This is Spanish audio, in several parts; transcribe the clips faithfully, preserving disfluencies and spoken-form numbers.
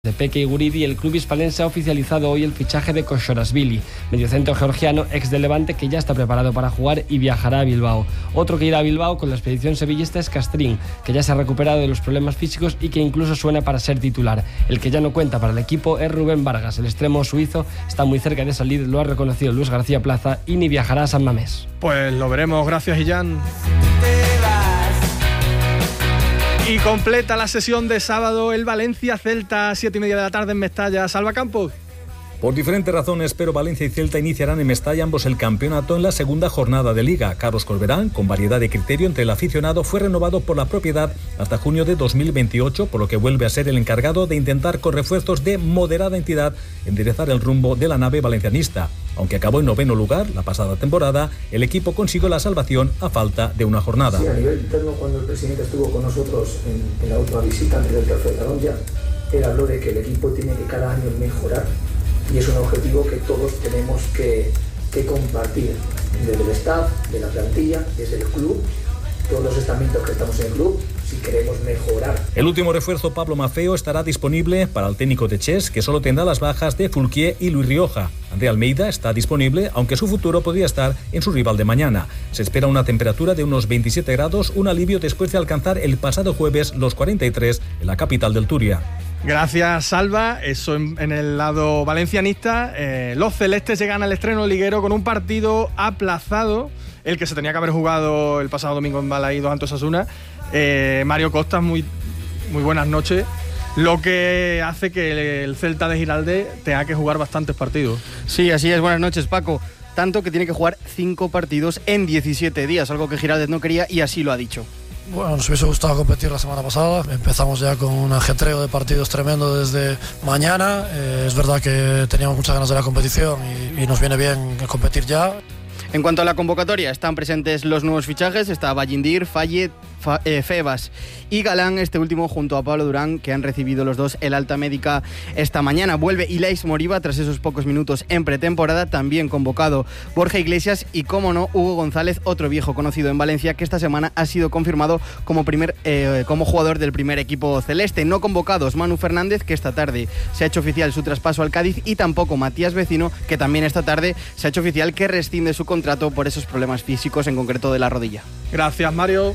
de Peke y Guridi, el club hispalense ha oficializado hoy el fichaje de Koshorashvili, mediocentro georgiano ex de Levante, que ya está preparado para jugar y viajará a Bilbao. Otro que irá a Bilbao con la expedición sevillista es Castrín, que ya se ha recuperado de los problemas físicos y que incluso suena para ser titular. El que ya no cuenta para el equipo es Rubén Vargas. El extremo suizo está muy cerca de salir, lo ha reconocido Luis García Plaza, y ni viajará a San Mamés. Pues lo veremos, gracias Illán. Y completa la sesión de sábado el Valencia-Celta, siete y media de la tarde en Mestalla. Salva Campos. Por diferentes razones, pero Valencia y Celta iniciarán en Mestalla ambos el campeonato en la segunda jornada de Liga. Carlos Corberán, con variedad de criterio entre el aficionado, fue renovado por la propiedad hasta junio de dos mil veintiocho, por lo que vuelve a ser el encargado de intentar, con refuerzos de moderada entidad, enderezar el rumbo de la nave valencianista. Aunque acabó en noveno lugar la pasada temporada, el equipo consiguió la salvación a falta de una jornada. Sí, a nivel interno, cuando el presidente estuvo con nosotros en, en la última visita antes del tercer talón, ya él habló de que el equipo tiene que cada año mejorar. Y es un objetivo que todos tenemos que, que compartir, desde el staff, de la plantilla, desde el club, todos los estamentos que estamos en el club, si queremos mejorar. El último refuerzo, Pablo Maffeo, estará disponible para el técnico de Chess, que solo tendrá las bajas de Fulquier y Luis Rioja. André Almeida está disponible, aunque su futuro podría estar en su rival de mañana. Se espera una temperatura de unos veintisiete grados, un alivio después de alcanzar el pasado jueves los cuarenta y tres en la capital del Turia. Gracias, Salva. Eso en, en el lado valencianista. Eh, los celestes llegan al estreno liguero con un partido aplazado, el que se tenía que haber jugado el pasado domingo en Balaídos ante Osasuna. Eh, Mario Costas, muy, muy buenas noches. Lo que hace que el Celta de Giraldez tenga que jugar bastantes partidos. Sí, así es. Buenas noches, Paco. Tanto que tiene que jugar cinco partidos en diecisiete días, algo que Giraldez no quería y así lo ha dicho. Bueno, nos hubiese gustado competir la semana pasada. Empezamos ya con un ajetreo de partidos tremendo desde mañana. Eh, es verdad que teníamos muchas ganas de la competición y, y nos viene bien competir ya. En cuanto a la convocatoria, están presentes los nuevos fichajes. Está Ballindir, Fayet, Fa, eh, Febas y Galán, este último junto a Pablo Durán, que han recibido los dos el alta médica esta mañana. Vuelve Ilais Moriba tras esos pocos minutos en pretemporada, también convocado Borja Iglesias y, como no, Hugo González, otro viejo conocido en Valencia, que esta semana ha sido confirmado como, primer, eh, como jugador del primer equipo celeste. No convocados Manu Fernández, que esta tarde se ha hecho oficial su traspaso al Cádiz, y tampoco Matías Vecino, que también esta tarde se ha hecho oficial que rescinde su contrato por esos problemas físicos, en concreto de la rodilla. Gracias, Mario.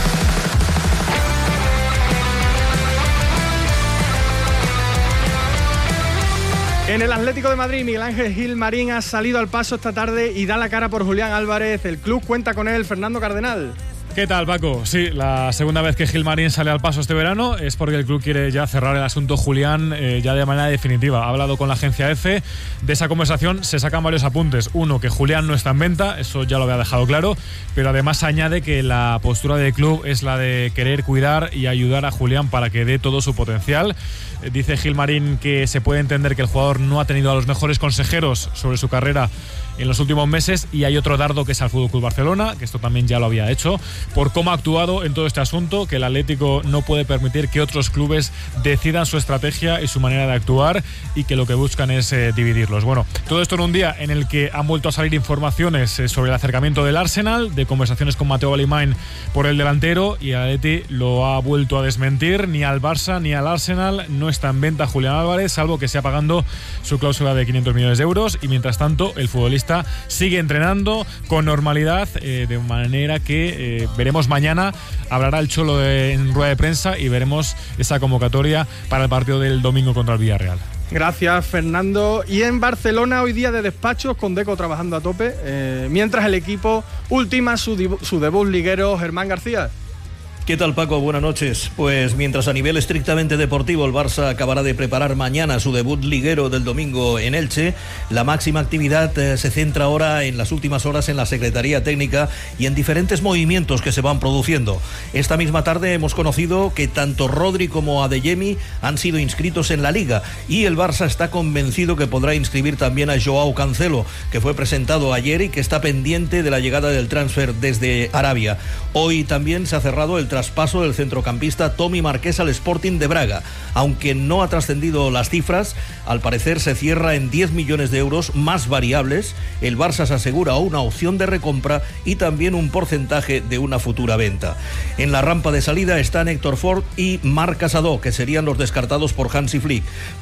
En el Atlético de Madrid, Miguel Ángel Gil Marín ha salido al paso esta tarde y da la cara por Julián Álvarez. El club cuenta con él. Fernando Cardenal. ¿Qué tal, Paco? Sí, la segunda vez que Gil Marín sale al paso este verano es porque el club quiere ya cerrar el asunto Julián eh, ya de manera definitiva. Ha hablado con la agencia EFE. De esa conversación se sacan varios apuntes. Uno, que Julián no está en venta, eso ya lo había dejado claro, pero además añade que la postura del club es la de querer cuidar y ayudar a Julián para que dé todo su potencial. Eh, dice Gil Marín que se puede entender que el jugador no ha tenido a los mejores consejeros sobre su carrera en los últimos meses, y hay otro dardo que es al F C Barcelona, que esto también ya lo había hecho, por cómo ha actuado en todo este asunto, que el Atlético no puede permitir que otros clubes decidan su estrategia y su manera de actuar, y que lo que buscan es eh, dividirlos. Bueno, todo esto en un día en el que han vuelto a salir informaciones eh, sobre el acercamiento del Arsenal, de conversaciones con Mateo Valimain por el delantero, y el Atleti lo ha vuelto a desmentir. Ni al Barça ni al Arsenal no está en venta Julián Álvarez, salvo que sea pagando su cláusula de quinientos millones de euros, y mientras tanto el futbolista sigue entrenando con normalidad, eh, de manera que eh, veremos mañana. Hablará el Cholo de, en rueda de prensa, y veremos esa convocatoria para el partido del domingo contra el Villarreal. Gracias, Fernando. Y en Barcelona, hoy día de despachos, con Deco trabajando a tope, eh, mientras el equipo ultima su, dibu- su debut liguero. Germán García. ¿Qué tal, Paco? Buenas noches. Pues mientras a nivel estrictamente deportivo el Barça acabará de preparar mañana su debut liguero del domingo en Elche, la máxima actividad eh, se centra ahora en las últimas horas en la Secretaría Técnica y en diferentes movimientos que se van produciendo. Esta misma tarde hemos conocido que tanto Rodri como Adeyemi han sido inscritos en la Liga, y el Barça está convencido que podrá inscribir también a Joao Cancelo, que fue presentado ayer y que está pendiente de la llegada del transfer desde Arabia. Hoy también se ha cerrado el traspaso del centrocampista Tommy Marqués al Sporting de Braga. Aunque no ha trascendido las cifras, al parecer se cierra en diez millones de euros más variables. El Barça se asegura una opción de recompra y también un porcentaje de una futura venta. En la rampa de salida están Héctor Ford y Marc Casadó, que serían los descartados por Hansi Flick.